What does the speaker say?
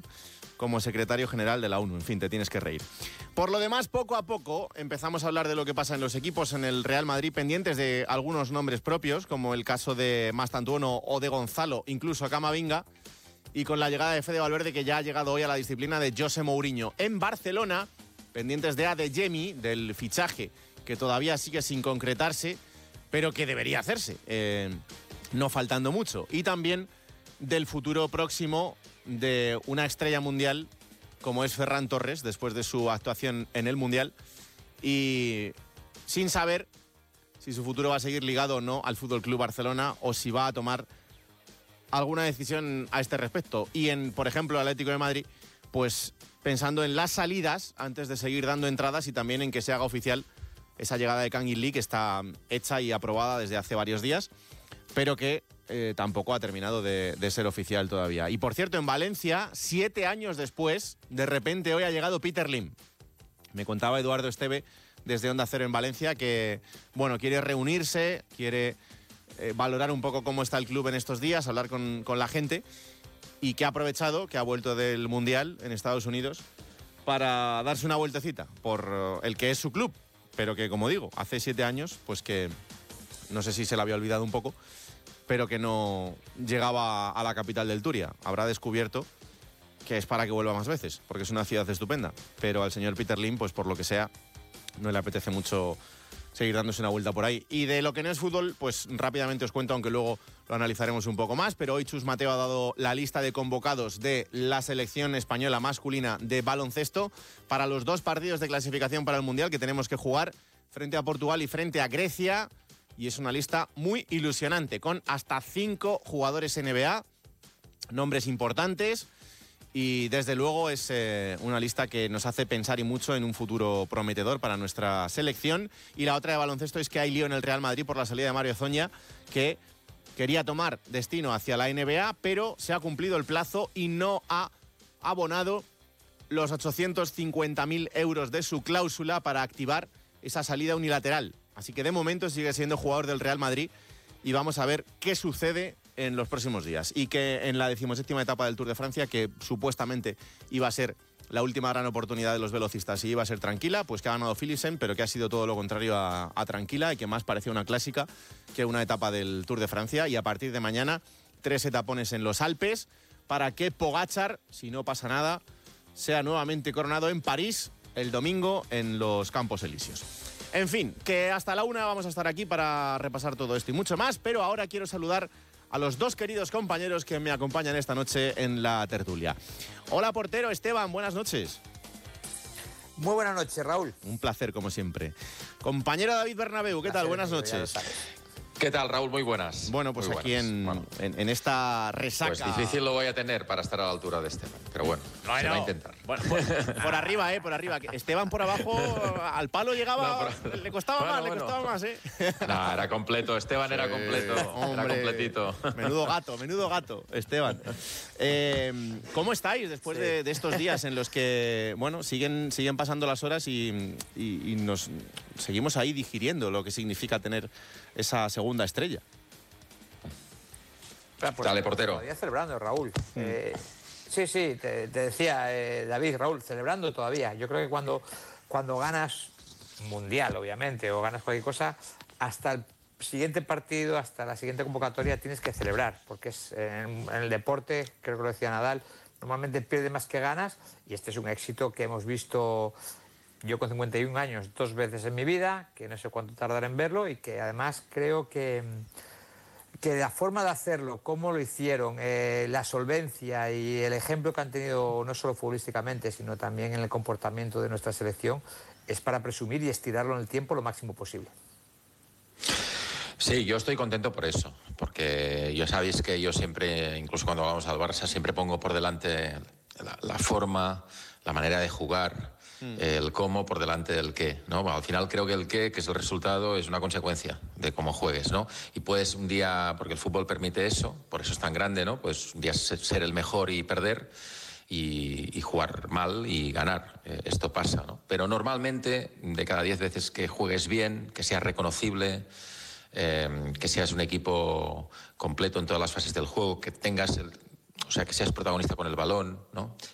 como secretario general de la ONU. En fin, te tienes que reír. Por lo demás, poco a poco empezamos a hablar de lo que pasa en los equipos en el Real Madrid, pendientes de algunos nombres propios, como el caso de Mastantuono o de Gonzalo, incluso Camavinga, y con la llegada de Fede Valverde, que ya ha llegado hoy a la disciplina de José Mourinho. En Barcelona, pendientes de Adeyemi, del fichaje que todavía sigue sin concretarse, pero que debería hacerse, no faltando mucho. Y también del futuro próximo de una estrella mundial como es Ferran Torres, después de su actuación en el Mundial, y sin saber si su futuro va a seguir ligado o no al Fútbol Club Barcelona o si va a tomar alguna decisión a este respecto. Y en, por ejemplo, el Atlético de Madrid, pues pensando en las salidas antes de seguir dando entradas y también en que se haga oficial esa llegada de Kangin Lee, que está hecha y aprobada desde hace varios días, pero que tampoco ha terminado de ser oficial todavía. Y por cierto, en Valencia, 7 años después, de repente hoy ha llegado Peter Lim. Me contaba Eduardo Esteve desde Onda Cero en Valencia que, bueno, quiere reunirse, quiere valorar un poco cómo está el club en estos días, hablar con la gente, y que ha aprovechado, que ha vuelto del Mundial en Estados Unidos, para darse una vueltecita por el que es su club, pero que, como digo, hace 7 años, pues que no sé si se le había olvidado un poco, pero que no llegaba a la capital del Turia. Habrá descubierto que es para que vuelva más veces, porque es una ciudad estupenda, pero al señor Peter Lim, pues por lo que sea, no le apetece mucho seguir dándose una vuelta por ahí. Y de lo que no es fútbol, pues rápidamente os cuento, aunque luego lo analizaremos un poco más, pero hoy Chus Mateo ha dado la lista de convocados de la selección española masculina de baloncesto para los 2 partidos de clasificación para el Mundial que tenemos que jugar frente a Portugal y frente a Grecia. Y es una lista muy ilusionante, con hasta 5 jugadores NBA, nombres importantes, y desde luego es una lista que nos hace pensar y mucho en un futuro prometedor para nuestra selección. Y la otra de baloncesto es que hay lío en el Real Madrid por la salida de Mario Zoña, que quería tomar destino hacia la NBA, pero se ha cumplido el plazo y no ha abonado los 850.000 euros de su cláusula para activar esa salida unilateral. Así que de momento sigue siendo jugador del Real Madrid y vamos a ver qué sucede en los próximos días. Y que en la 17ª etapa del Tour de Francia, que supuestamente iba a ser la última gran oportunidad de los velocistas y iba a ser tranquila, pues que ha ganado Philipsen, pero que ha sido todo lo contrario a tranquila y que más parecía una clásica que una etapa del Tour de Francia. Y a partir de mañana, 3 etapones en los Alpes para que Pogačar, si no pasa nada, sea nuevamente coronado en París el domingo en los Campos Elíseos. En fin, que hasta la 1 vamos a estar aquí para repasar todo esto y mucho más, pero ahora quiero saludar a los 2 queridos compañeros que me acompañan esta noche en la tertulia. Hola, portero Esteban, buenas noches. Muy buenas noches, Raúl. Un placer, como siempre. Compañero David Bernabéu, ¿qué tal? Buenas noches. ¿Qué tal, Raúl? Muy buenas. Bueno, pues muy aquí en esta resaca. Pues difícil lo voy a tener para estar a la altura de Esteban, pero bueno, se va a intentar. Bueno, por arriba, por arriba. Esteban por abajo, al palo llegaba, le costaba más, No, era completo, Esteban era completo, hombre, era completito. Menudo gato, Esteban. ¿Cómo estáis después de estos días en los que, bueno, siguen pasando las horas y nos seguimos ahí digiriendo lo que significa tener esa segunda estrella? Dale, portero. Todavía celebrando, Raúl. Sí, te decía, David, Raúl, celebrando todavía. Yo creo que cuando ganas un mundial, obviamente, o ganas cualquier cosa, hasta el siguiente partido, hasta la siguiente convocatoria tienes que celebrar, porque es en el deporte, creo que lo decía Nadal, normalmente pierde más que ganas, y este es un éxito que hemos visto yo con 51 años 2 veces en mi vida, que no sé cuánto tardaré en verlo, y que además creo que la forma de hacerlo, cómo lo hicieron, la solvencia y el ejemplo que han tenido no solo futbolísticamente, sino también en el comportamiento de nuestra selección, es para presumir y estirarlo en el tiempo lo máximo posible. Sí, yo estoy contento por eso, porque ya sabéis que yo siempre, incluso cuando vamos al Barça, siempre pongo por delante la forma, la manera de jugar, el cómo por delante del qué, ¿no? Bueno, al final creo que el qué, que es el resultado, es una consecuencia de cómo juegues, ¿no? Y puedes un día, porque el fútbol permite eso, por eso es tan grande, ¿no? Pues un día ser el mejor y perder, y jugar mal y ganar. Esto pasa, ¿no? Pero normalmente, de cada 10 veces que juegues bien, que seas reconocible, que seas un equipo completo en todas las fases del juego, que tengas que seas protagonista con el balón, ¿no?